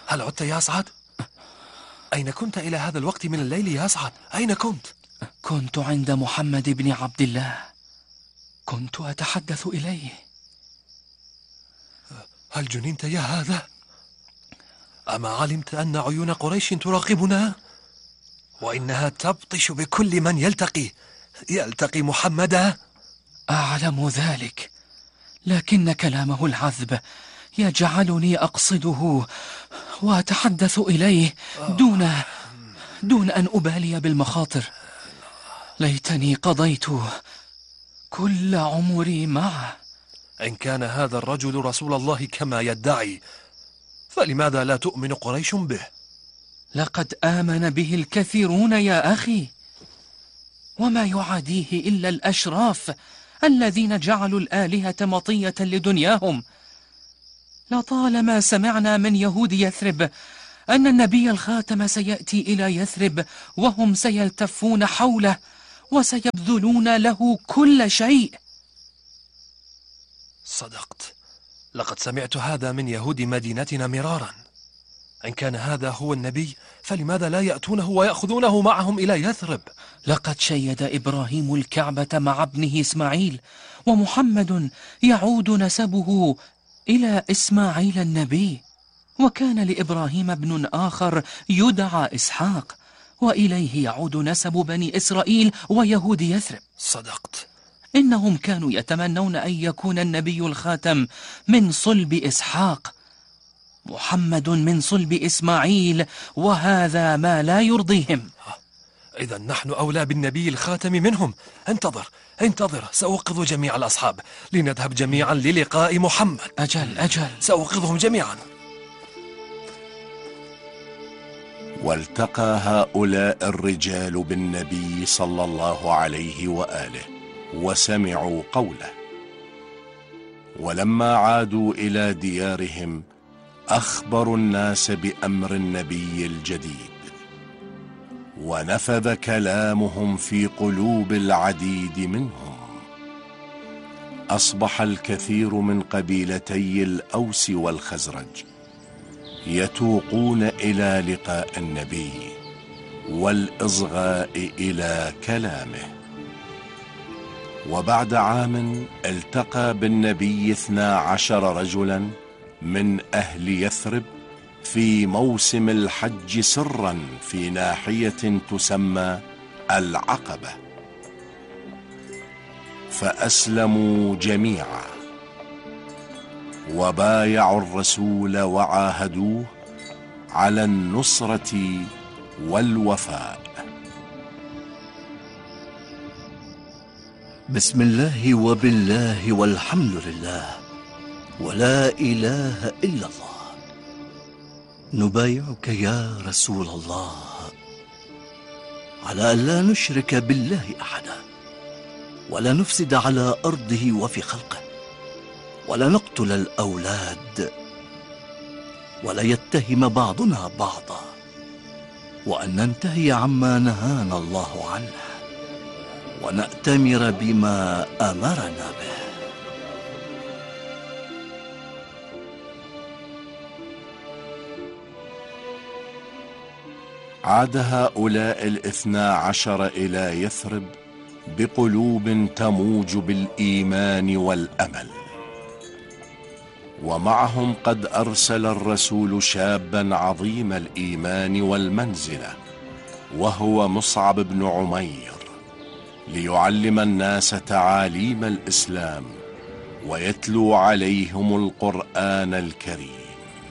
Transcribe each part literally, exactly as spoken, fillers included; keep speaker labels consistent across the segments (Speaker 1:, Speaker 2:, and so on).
Speaker 1: هل عدت يا سعد؟ أين كنت إلى هذا الوقت من الليل يا سعد؟ أين كنت؟
Speaker 2: كنت عند محمد بن عبد الله، كنت أتحدث إليه.
Speaker 1: هل جننت يا هذا؟ أما علمت أن عيون قريش تراقبنا؟ وإنها تبطش بكل من يلتقي يلتقي محمدا.
Speaker 2: أعلم ذلك، لكن كلامه العذب يجعلني أقصده وأتحدث إليه دون دون أن أبالي بالمخاطر. ليتني قضيت كل عمري معه.
Speaker 1: إن كان هذا الرجل رسول الله كما يدعي، فلماذا لا تؤمن قريش به؟
Speaker 2: لقد آمن به الكثيرون يا أخي، وما يعاديه إلا الأشراف الذين جعلوا الآلهة مطية لدنياهم. لطالما سمعنا من يهود يثرب أن النبي الخاتم سيأتي إلى يثرب، وهم سيلتفون حوله وسيبذلون له كل شيء.
Speaker 1: صدقت، لقد سمعت هذا من يهود مدينتنا مرارا. إن كان هذا هو النبي، فلماذا لا يأتونه ويأخذونه معهم إلى يثرب؟
Speaker 2: لقد شيد إبراهيم الكعبة مع ابنه إسماعيل، ومحمد يعود نسبه إلى إسماعيل النبي، وكان لإبراهيم ابن آخر يدعى إسحاق، وإليه يعود نسب بني إسرائيل ويهود يثرب.
Speaker 1: صدقت،
Speaker 2: إنهم كانوا يتمنون أن يكون النبي الخاتم من صلب إسحاق، محمد من صلب إسماعيل، وهذا ما لا يرضيهم.
Speaker 1: إذا نحن أولى بالنبي الخاتم منهم. انتظر انتظر، سأوقظ جميع الأصحاب لنذهب جميعا للقاء محمد.
Speaker 2: أجل أجل،
Speaker 1: سأوقظهم جميعا.
Speaker 3: والتقى هؤلاء الرجال بالنبي صلى الله عليه وآله وسمعوا قوله، ولما عادوا إلى ديارهم أخبروا الناس بأمر النبي الجديد، ونفذ كلامهم في قلوب العديد منهم. أصبح الكثير من قبيلتي الأوس والخزرج يتوقون إلى لقاء النبي والإصغاء إلى كلامه. وبعد عام التقى بالنبي اثنا عشر رجلا من أهل يثرب في موسم الحج سرا في ناحية تسمى العقبة، فأسلموا جميعا وبايعوا الرسول وعاهدوه على النصرة والوفاء.
Speaker 4: بسم الله وبالله والحمد لله ولا إله إلا الله. نبايعك يا رسول الله على أن لا نشرك بالله أحدا، ولا نفسد على أرضه وفي خلقه، ولا نقتل الأولاد، ولا يتهم بعضنا بعضا، وأن ننتهي عما نهانا الله عنه، ونأتمر بما أمرنا به.
Speaker 3: عاد هؤلاء الاثنا عشر إلى يثرب بقلوب تموج بالإيمان والأمل، ومعهم قد أرسل الرسول شابا عظيم الإيمان والمنزلة، وهو مصعب بن عمير، ليعلم الناس تعاليم الإسلام ويتلو عليهم القرآن الكريم.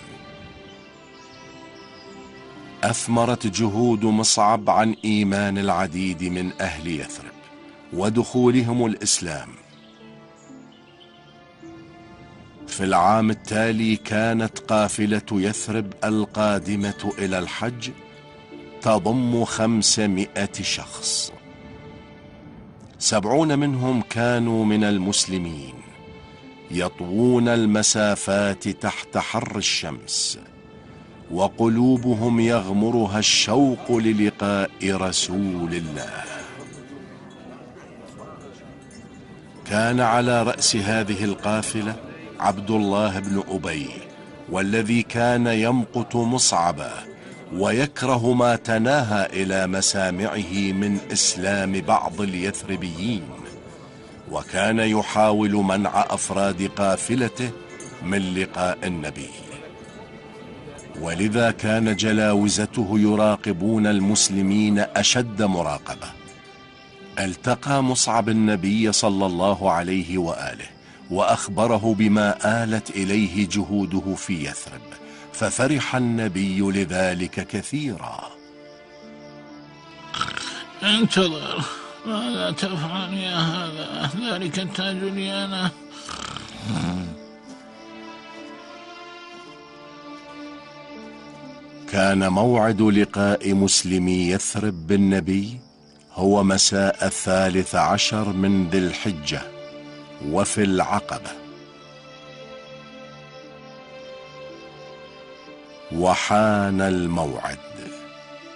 Speaker 3: أثمرت جهود مصعب عن إيمان العديد من أهل يثرب ودخولهم الإسلام. في العام التالي كانت قافلة يثرب القادمة إلى الحج تضم خمسمائة شخص، سبعون منهم كانوا من المسلمين يطوون المسافات تحت حر الشمس، وقلوبهم يغمرها الشوق للقاء رسول الله. كان على رأس هذه القافلة عبد الله بن أبي، والذي كان يمقت مصعبا ويكره ما تناهى إلى مسامعه من إسلام بعض اليثربيين، وكان يحاول منع أفراد قافلته من لقاء النبي. ولذا كان جلاوزته يراقبون المسلمين أشد مراقبة. التقى مصعب النبي صلى الله عليه وآله وأخبره بما آلت إليه جهوده في يثرب، ففرح النبي لذلك كثيرا.
Speaker 5: انتظر، ماذا تفعل يا هذا؟ ذلك التاج لي أنا.
Speaker 3: كان موعد لقاء مسلمي يثرب بالنبي هو مساء الثالث عشر من ذي الحجة وفي العقبة. وحان الموعد.